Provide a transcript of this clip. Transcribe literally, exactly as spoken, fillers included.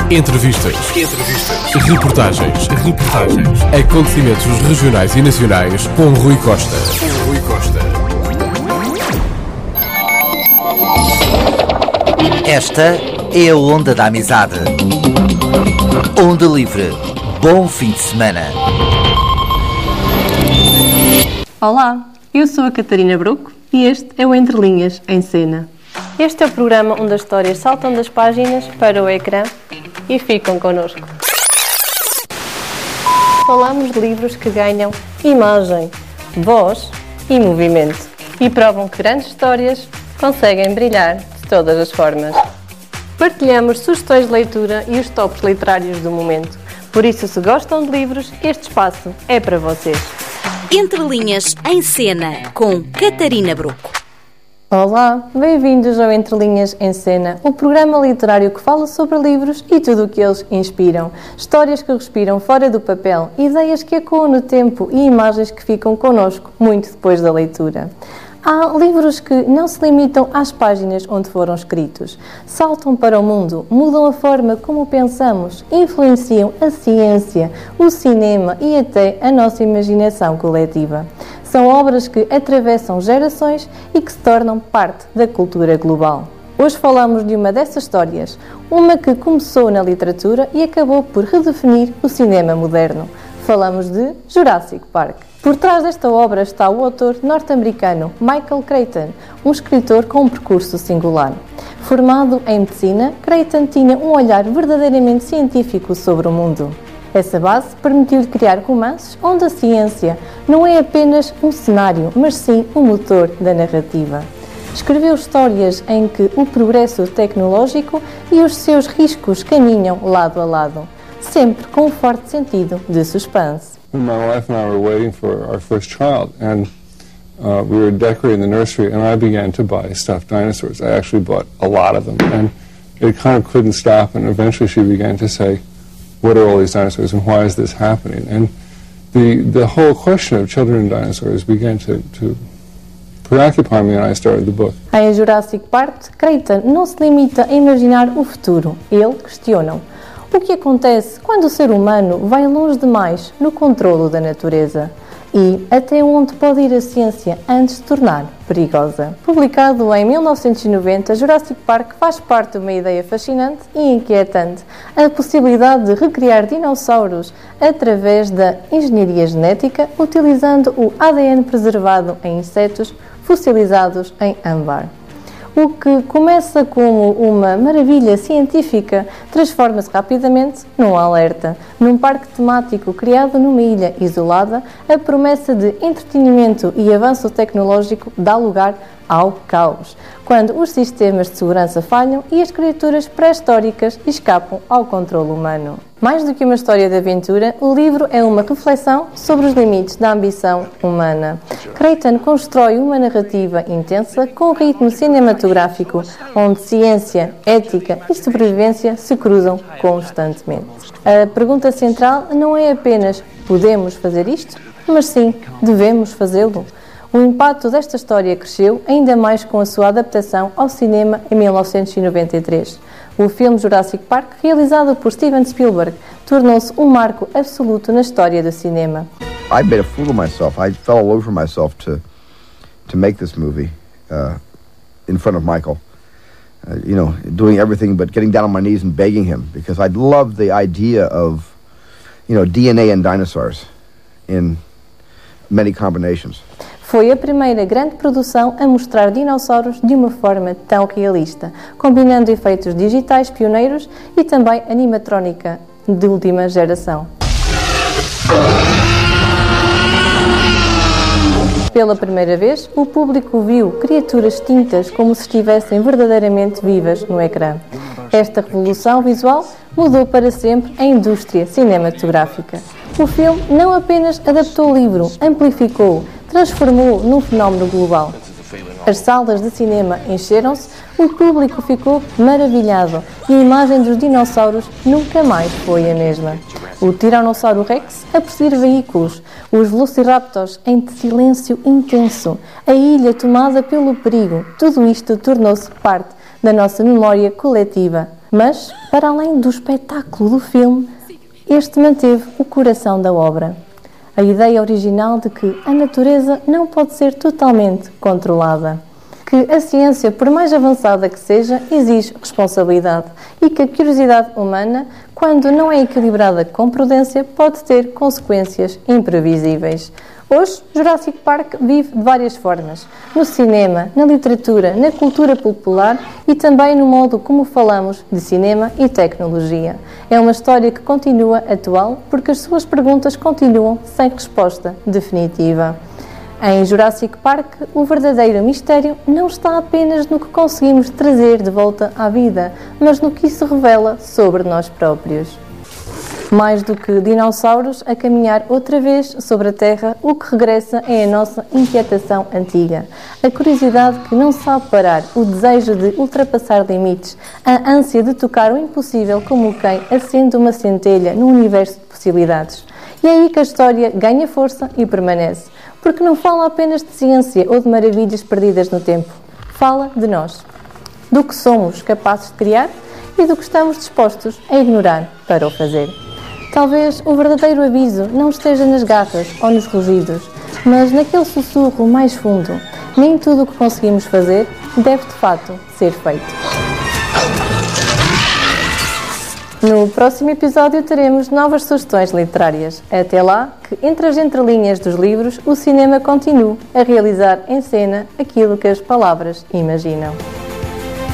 Entrevistas. Entrevistas. Reportagens. Reportagens. Acontecimentos regionais e nacionais com Rui Costa. Com Rui Costa. Esta é a Onda da Amizade. Onda Livre. Bom fim de semana. Olá, eu sou a Catarina Bruco e este é o Entre Linhas em Cena. Este é o programa onde as histórias saltam das páginas para o ecrã e ficam connosco. Falamos de livros que ganham imagem, voz e movimento e provam que grandes histórias conseguem brilhar de todas as formas. Partilhamos sugestões de leitura e os tops literários do momento. Por isso, se gostam de livros, este espaço é para vocês. Entre Linhas em Cena, com Catarina Bruco. Olá, bem-vindos ao Entre Linhas em Cena, o programa literário que fala sobre livros e tudo o que eles inspiram. Histórias que respiram fora do papel, ideias que ecoam no tempo e imagens que ficam connosco muito depois da leitura. Há livros que não se limitam às páginas onde foram escritos. Saltam para o mundo, mudam a forma como pensamos, influenciam a ciência, o cinema e até a nossa imaginação coletiva. São obras que atravessam gerações e que se tornam parte da cultura global. Hoje falamos de uma dessas histórias, uma que começou na literatura e acabou por redefinir o cinema moderno. Falamos de Jurassic Park. Por trás desta obra está o autor norte-americano Michael Crichton, um escritor com um percurso singular. Formado em medicina, Crichton tinha um olhar verdadeiramente científico sobre o mundo. Essa base permitiu-lhe criar romances onde a ciência não é apenas um cenário, mas sim o motor da narrativa. Escreveu histórias em que o progresso tecnológico e os seus riscos caminham lado a lado, sempre com um forte sentido de suspense. My wife and I were waiting for our first child, and uh, we were decorating the nursery, and I began to buy stuffed dinosaurs. I actually bought a lot of them, and it kind of couldn't stop, and eventually she began to say, what are all these dinosaurs, and why is this happening? And the, the whole question of children and dinosaurs began to, to preoccupy me, and I started the book. Em Jurassic Park, Crichton não se limita a imaginar o futuro. Ele questiona-o. O que acontece quando o ser humano vai longe demais no controlo da natureza? E até onde pode ir a ciência antes de se tornar perigosa? Publicado em mil novecentos e noventa, Jurassic Park faz parte de uma ideia fascinante e inquietante, a possibilidade de recriar dinossauros através da engenharia genética, utilizando o A D N preservado em insetos fossilizados em âmbar. O que começa como uma maravilha científica transforma-se rapidamente num alerta. Num parque temático criado numa ilha isolada, a promessa de entretenimento e avanço tecnológico dá lugar ao caos, quando os sistemas de segurança falham e as criaturas pré-históricas escapam ao controle humano. Mais do que uma história de aventura, o livro é uma reflexão sobre os limites da ambição humana. Crichton constrói uma narrativa intensa com ritmo cinematográfico, onde ciência, ética e sobrevivência se cruzam constantemente. A pergunta central não é apenas podemos fazer isto, mas sim devemos fazê-lo. O impacto desta história cresceu ainda mais com a sua adaptação ao cinema em mil novecentos e noventa e três. O filme Jurassic Park, realizado por Steven Spielberg, tornou-se um marco absoluto na história do cinema. I made a fool of myself. I fell all over myself to to make this movie uh, in front of Michael. Uh, you know, doing everything but getting down on my knees and begging him because I loved the idea of, you know, D N A and dinosaurs in many combinations. Foi a primeira grande produção a mostrar dinossauros de uma forma tão realista, combinando efeitos digitais pioneiros e também animatrónica de última geração. Pela primeira vez, o público viu criaturas extintas como se estivessem verdadeiramente vivas no ecrã. Esta revolução visual mudou para sempre a indústria cinematográfica. O filme não apenas adaptou o livro, amplificou-o, transformou-o num fenómeno global. As salas de cinema encheram-se, o público ficou maravilhado e a imagem dos dinossauros nunca mais foi a mesma. O Tiranossauro Rex a perseguir veículos, os Velociraptors em silêncio intenso, a ilha tomada pelo perigo, tudo isto tornou-se parte da nossa memória coletiva. Mas, para além do espetáculo do filme, este manteve o coração da obra. A ideia original de que a natureza não pode ser totalmente controlada. Que a ciência, por mais avançada que seja, exige responsabilidade e que a curiosidade humana, quando não é equilibrada com prudência, pode ter consequências imprevisíveis. Hoje, Jurassic Park vive de várias formas, no cinema, na literatura, na cultura popular e também no modo como falamos de cinema e tecnologia. É uma história que continua atual porque as suas perguntas continuam sem resposta definitiva. Em Jurassic Park, o verdadeiro mistério não está apenas no que conseguimos trazer de volta à vida, mas no que isso revela sobre nós próprios. Mais do que dinossauros a caminhar outra vez sobre a Terra, o que regressa é a nossa inquietação antiga. A curiosidade que não sabe parar, o desejo de ultrapassar limites, a ânsia de tocar o impossível como quem acende uma centelha no universo de possibilidades. E é aí que a história ganha força e permanece. Porque não fala apenas de ciência ou de maravilhas perdidas no tempo. Fala de nós. Do que somos capazes de criar e do que estamos dispostos a ignorar para o fazer. Talvez o verdadeiro aviso não esteja nas garras ou nos rugidos, mas naquele sussurro mais fundo. Nem tudo o que conseguimos fazer deve de fato ser feito. No próximo episódio teremos novas sugestões literárias. Até lá, que entre as entrelinhas dos livros, o cinema continue a realizar em cena aquilo que as palavras imaginam.